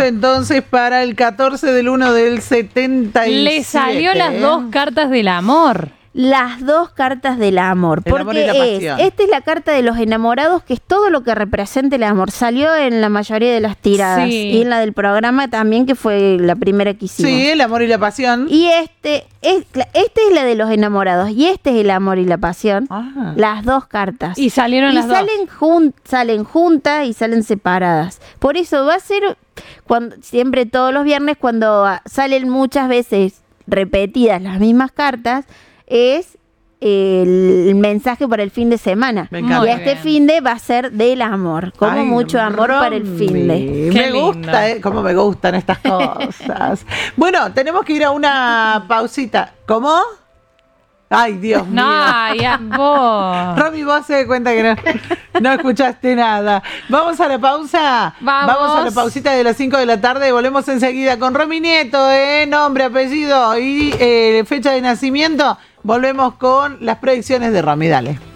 entonces para el 14 del 1 del 77. Le salió las dos cartas del amor. Las dos cartas del amor. El amor y la pasión. Esta es la carta de los enamorados, que es todo lo que representa el amor. Salió en la mayoría de las tiradas. Sí. Y en la del programa también, que fue la primera que hicimos. Sí, el amor y la pasión. Y este es la de los enamorados. Y este es el amor y la pasión. Ah. Las dos cartas. Y salieron las dos. Salen juntas y salen separadas. Por eso va a ser siempre todos los viernes, cuando salen muchas veces repetidas las mismas cartas, es el mensaje para el fin de semana. Me encanta. Y este fin de va a ser del amor. Como Ay, mucho amor para el fin de. Qué Me gusta, cómo me gustan estas cosas. Bueno, tenemos que ir a una pausita. ¿Cómo? Ay, Dios mío. No, ya vos. Romy, vos se cuenta que no escuchaste nada. ¿Vamos a la pausa? Vamos. A la pausita de las 5 de la tarde y volvemos enseguida con Romy Nieto, nombre, apellido y fecha de nacimiento. Volvemos con las predicciones de Romy, dale.